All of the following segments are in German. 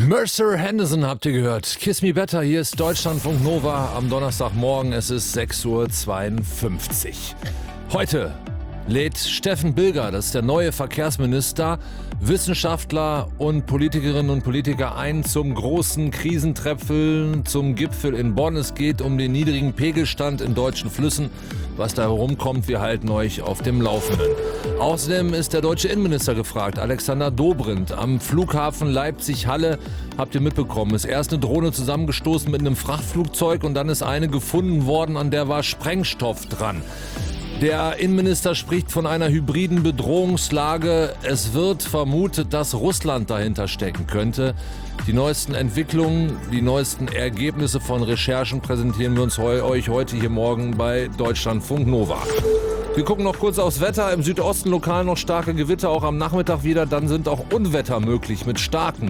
Mercer Henderson habt ihr gehört. Kiss Me Better, hier ist Deutschlandfunk Nova am Donnerstagmorgen. Es ist 6:52 Uhr. Heute lädt Steffen Bilger, das ist der neue Verkehrsminister, Wissenschaftler und Politikerinnen und Politiker ein zum großen Krisentreffel, zum Gipfel in Bonn. Es geht um den niedrigen Pegelstand in deutschen Flüssen. Was da herumkommt, wir halten euch auf dem Laufenden. Außerdem ist der deutsche Innenminister gefragt, Alexander Dobrindt. Am Flughafen Leipzig-Halle, habt ihr mitbekommen, ist erst eine Drohne zusammengestoßen mit einem Frachtflugzeug und dann ist eine gefunden worden, an der war Sprengstoff dran. Der Innenminister spricht von einer hybriden Bedrohungslage. Es wird vermutet, dass Russland dahinter stecken könnte. Die neuesten Entwicklungen, die neuesten Ergebnisse von Recherchen präsentieren wir uns euch heute hier morgen bei Deutschlandfunk Nova. Wir gucken noch kurz aufs Wetter. Im Südosten lokal noch starke Gewitter, auch am Nachmittag wieder. Dann sind auch Unwetter möglich mit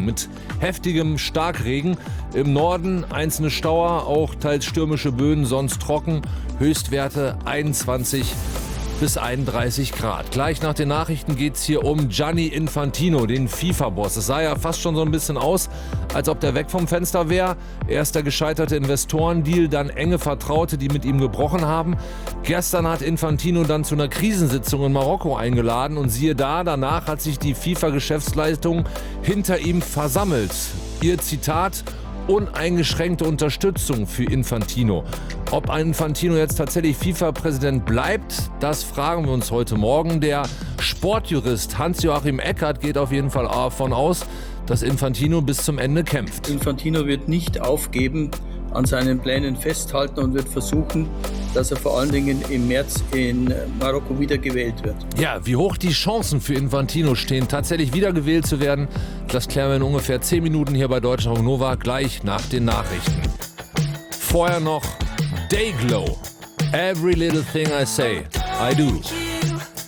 heftigem Starkregen. Im Norden einzelne Stauer, auch teils stürmische Böen, sonst trocken. Höchstwerte 21 bis 31 Grad. Gleich nach den Nachrichten geht's hier um Gianni Infantino, den FIFA-Boss. Es sah ja fast schon so ein bisschen aus, als ob der weg vom Fenster wäre. Erst der gescheiterte Investorendeal, dann enge Vertraute, die mit ihm gebrochen haben. Gestern hat Infantino dann zu einer Krisensitzung in Marokko eingeladen und siehe da, danach hat sich die FIFA-Geschäftsleitung hinter ihm versammelt. Ihr Zitat: uneingeschränkte Unterstützung für Infantino. Ob ein Infantino jetzt tatsächlich FIFA-Präsident bleibt, das fragen wir uns heute Morgen. Der Sportjurist Hans-Joachim Eckert geht auf jeden Fall davon aus, dass Infantino bis zum Ende kämpft. Infantino wird nicht aufgeben, an seinen Plänen festhalten und wird versuchen, dass er vor allen Dingen im März in Marokko wiedergewählt wird. Ja, wie hoch die Chancen für Infantino stehen, tatsächlich wiedergewählt zu werden, das klären wir in ungefähr 10 Minuten hier bei Deutschlandfunk Nova, gleich nach den Nachrichten. Vorher noch Dayglow. Every little thing I say, I do.